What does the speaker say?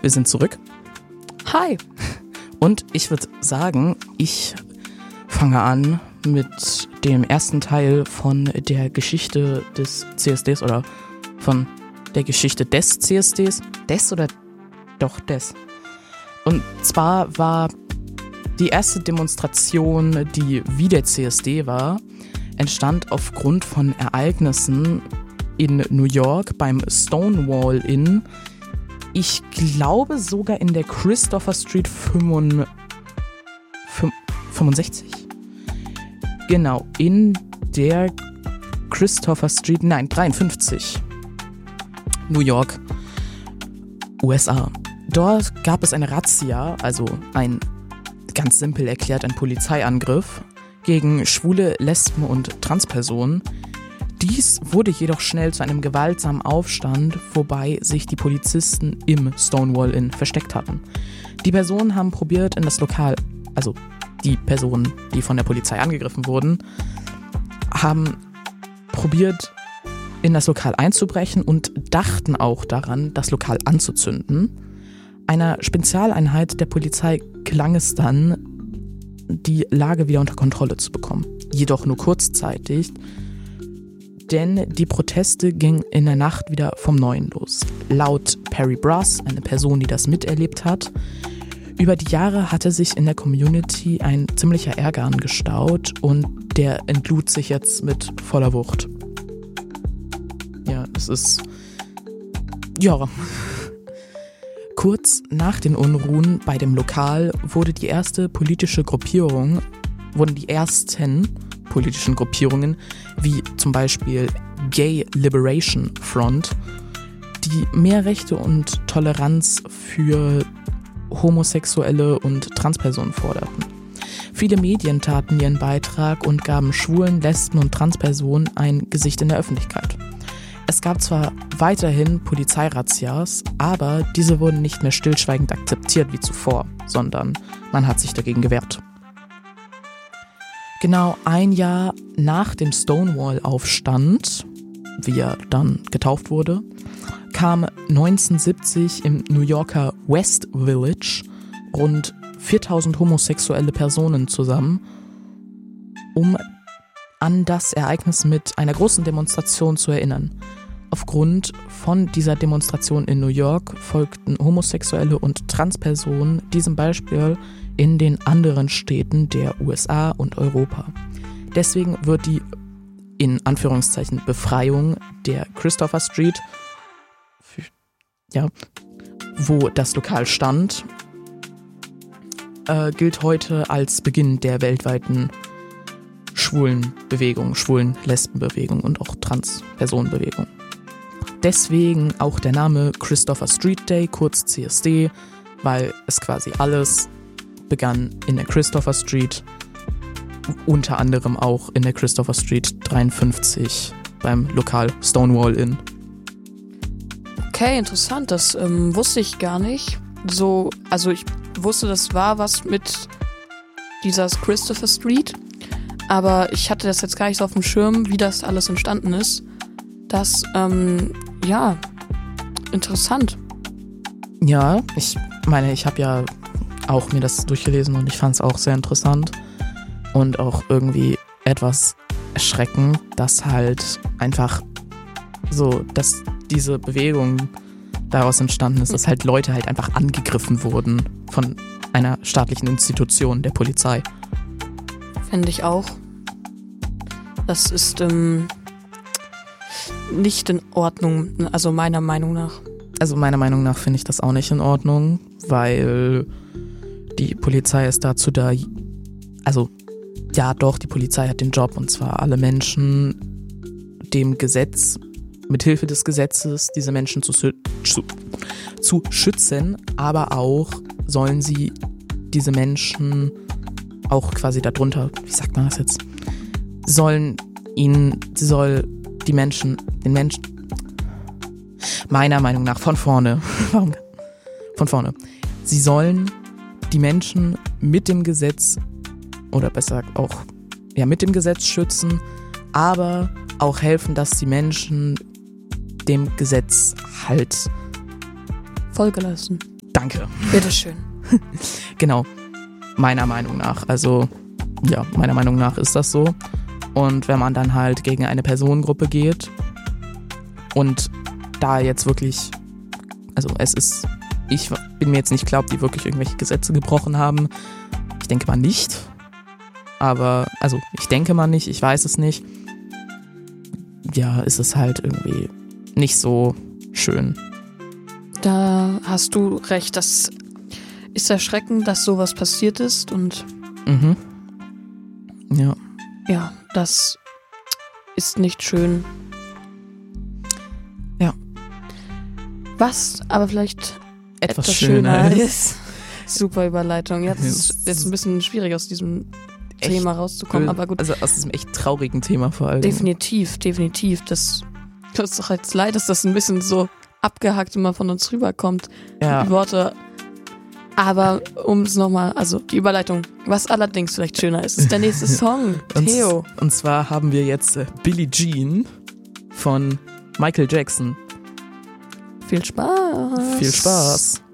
Wir sind zurück. Hi. Und ich würde sagen, ich fange an mit dem ersten Teil von der Geschichte des CSDs oder von der Geschichte des CSDs. Des oder doch des? Und zwar war die erste Demonstration, die wie der CSD war, entstand aufgrund von Ereignissen in New York beim Stonewall Inn. Ich glaube sogar in der Christopher Street 65. Genau, in der Christopher Street, 53. New York, USA. Dort gab es eine Razzia, also ganz simpel erklärt ein Polizeiangriff gegen Schwule, Lesben und Transpersonen. Dies wurde jedoch schnell zu einem gewaltsamen Aufstand, wobei sich die Polizisten im Stonewall Inn versteckt hatten. Die Personen haben probiert, in das Lokal, also die Personen, die von der Polizei angegriffen wurden, haben probiert, in das Lokal einzubrechen und dachten auch daran, das Lokal anzuzünden. Einer Spezialeinheit der Polizei gelang es dann, die Lage wieder unter Kontrolle zu bekommen. Jedoch nur kurzzeitig, denn die Proteste gingen in der Nacht wieder vom Neuen los. Laut Perry Brass, eine Person, die das miterlebt hat, über die Jahre hatte sich in der Community ein ziemlicher Ärger angestaut und der entlud sich jetzt mit voller Wucht. Ja, es ist... Ja... Kurz nach den Unruhen bei dem Lokal wurden die ersten politischen Gruppierungen, wie zum Beispiel Gay Liberation Front, die mehr Rechte und Toleranz für Homosexuelle und Transpersonen forderten. Viele Medien taten ihren Beitrag und gaben Schwulen, Lesben und Transpersonen ein Gesicht in der Öffentlichkeit. Es gab zwar weiterhin Polizeirazzias, aber diese wurden nicht mehr stillschweigend akzeptiert wie zuvor, sondern man hat sich dagegen gewehrt. Genau ein Jahr nach dem Stonewall-Aufstand, wie er dann getauft wurde, kam 1970 im New Yorker West Village rund 4000 homosexuelle Personen zusammen, um an das Ereignis mit einer großen Demonstration zu erinnern. Aufgrund von dieser Demonstration in New York folgten homosexuelle und Transpersonen diesem Beispiel in den anderen Städten der USA und Europa. Deswegen wird die, in Anführungszeichen, Befreiung der Christopher Street, ja, wo das Lokal stand, gilt heute als Beginn der weltweiten Schwulenbewegung, Schwulen-Lesben-Bewegung und auch Trans-Personen-Bewegung. Deswegen auch der Name Christopher Street Day, kurz CSD, weil es quasi alles begann in der Christopher Street, unter anderem auch in der Christopher Street 53 beim Lokal Stonewall Inn. Okay, interessant, das wusste ich gar nicht. Also ich wusste, das war was mit dieser Christopher Street, aber ich hatte das jetzt gar nicht so auf dem Schirm, wie das alles entstanden ist. Das, ja, interessant. Ja, ich meine, ich habe ja auch mir das durchgelesen und ich fand es auch sehr interessant und auch irgendwie etwas erschreckend, dass halt einfach so, dass diese Bewegung daraus entstanden ist, dass halt Leute halt einfach angegriffen wurden von einer staatlichen Institution, der Polizei. Finde ich auch. Das ist nicht in Ordnung, also meiner Meinung nach. Also meiner Meinung nach finde ich das auch nicht in Ordnung, weil die Polizei ist dazu da, also ja doch, die Polizei hat den Job und zwar alle Menschen dem Gesetz, mithilfe des Gesetzes, diese Menschen zu schützen, aber auch sollen sie diese Menschen auch quasi darunter, wie sagt man das jetzt, den Menschen, meiner Meinung nach, von vorne. Sie sollen die Menschen mit dem Gesetz, oder besser auch, ja, mit dem Gesetz schützen, aber auch helfen, dass die Menschen dem Gesetz halt Folge leisten. Danke. Bitteschön. Genau, meiner Meinung nach. Also, ja, meiner Meinung nach ist das so. Und wenn man dann halt gegen eine Personengruppe geht und da jetzt wirklich, also ich bin mir jetzt nicht klar, ob die wirklich irgendwelche Gesetze gebrochen haben. Ich denke mal nicht. Aber, also ich denke mal nicht, ich weiß es nicht. Ja, ist es halt irgendwie nicht so schön. Da hast du recht, das ist erschreckend, dass sowas passiert ist und Ja. ja, das ist nicht schön. Ja. Was aber vielleicht Etwas schöner schöner ist. Super Überleitung. Ja, das ist jetzt ein bisschen schwierig, aus diesem Thema rauszukommen, aber gut. Also aus diesem echt traurigen Thema vor allem. Definitiv. Das tut uns doch jetzt leid, dass das ein bisschen so abgehackt immer von uns rüberkommt. Ja. Die Worte. Aber um es nochmal, also die Überleitung, was allerdings vielleicht schöner ist der nächste Song. Theo. Und zwar haben wir jetzt Billie Jean von Michael Jackson. Viel Spaß. Viel Spaß.